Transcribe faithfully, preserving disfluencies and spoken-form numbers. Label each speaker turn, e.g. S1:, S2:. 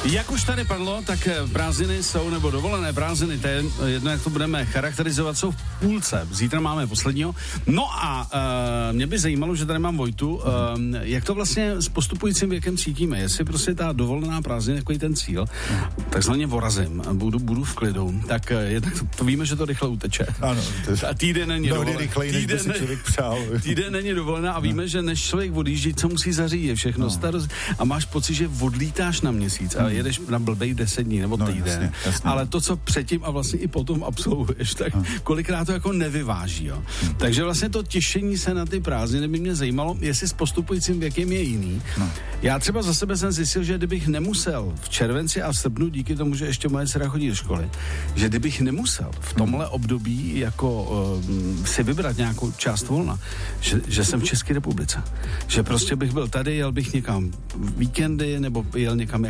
S1: Jak už tady padlo, tak prázdniny jsou, nebo dovolené prázdniny, to je jedno, jak to budeme charakterizovat, jsou v půlce. Zítra máme posledního. No a uh, mě by zajímalo, že tady mám Vojtu, uh, jak to vlastně s postupujícím věkem cítíme, jestli prostě ta dovolená prázdnina, takový ten cíl, takzvaně vorazím, budu, budu v klidu, tak jednak to, to víme, že to rychle uteče.
S2: Ano. To
S1: a týden není dovolená.
S2: Rychleji, než by si člověk přál.
S1: Týden není dovolená a víme, že než člověk odjíždí, co musí zařídit, všechno no. starost, a máš pocit, že odlítáš na měsíc a jedeš na blbej deset dní nebo týden. No, jasně, jasně. Ale to, co předtím a vlastně i potom absolvuješ, tak no. kolikrát to jako nevyváží. Jo. No. Takže vlastně to těšení se na ty prázdniny by mě zajímalo, jestli s postupujícím věkem je jiný. No. Já třeba za sebe jsem zjistil, že kdybych nemusel v červenci a v srpnu, díky tomu, že ještě moje dcera chodí do školy, že kdybych nemusel v tomhle období jako uh, si vybrat nějakou část volna, že, že jsem v České republice. Že prostě bych byl tady, jel bych někam víkendy, nebo jel někam